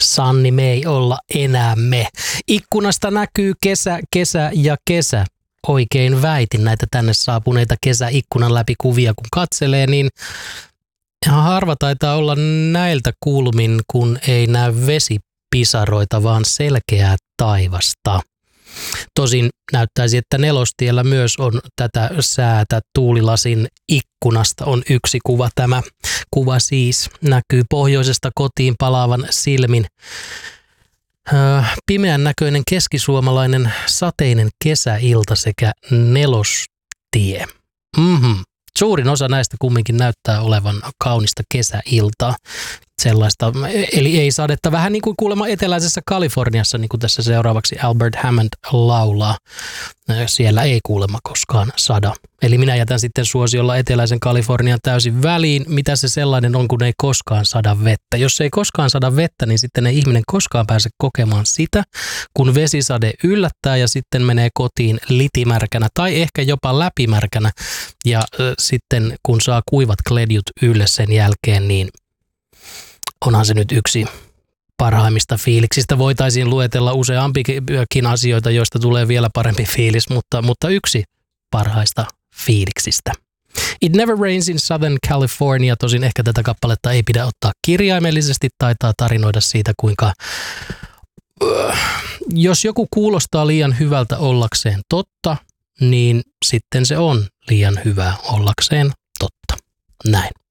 Sanni, me ei olla enää me. Ikkunasta näkyy kesä, kesä ja kesä. Oikein väitin näitä tänne saapuneita kesäikkunan läpi kuvia, kun katselee, niin ihan harva taitaa olla näiltä kulmin, kun ei näy vesipisaroita, vaan selkeää taivasta. Tosin näyttäisi, että Nelostiellä myös on tätä säätä. Tuulilasin ikkunasta on yksi kuva. Tämä kuva siis näkyy pohjoisesta kotiin palaavan silmin. Pimeän näköinen keskisuomalainen sateinen kesäilta sekä Nelostie. Suurin osa näistä kumminkin näyttää olevan kaunista kesäiltaa. Sellaista, eli ei sadetta, vähän niin kuin kuulemma eteläisessä Kaliforniassa, niin kuin tässä seuraavaksi Albert Hammond laulaa. Siellä ei kuulemma koskaan sada. Eli minä jätän sitten suosiolla eteläisen Kalifornian täysin väliin. Mitä se sellainen on, kun ei koskaan sada vettä? Jos ei koskaan sada vettä, niin sitten ei ihminen koskaan pääse kokemaan sitä, kun vesisade yllättää ja sitten menee kotiin litimärkänä tai ehkä jopa läpimärkänä. Ja sitten kun saa kuivat kledjut ylle sen jälkeen, niin onhan se nyt yksi parhaimmista fiiliksistä. Voitaisiin luetella useampikin asioita, joista tulee vielä parempi fiilis, mutta yksi parhaista fiiliksistä. It Never Rains in Southern California. Tosin ehkä tätä kappaletta ei pidä ottaa kirjaimellisesti. Taitaa tarinoida siitä, kuinka jos joku kuulostaa liian hyvältä ollakseen totta, niin sitten se on liian hyvä ollakseen totta. Näin.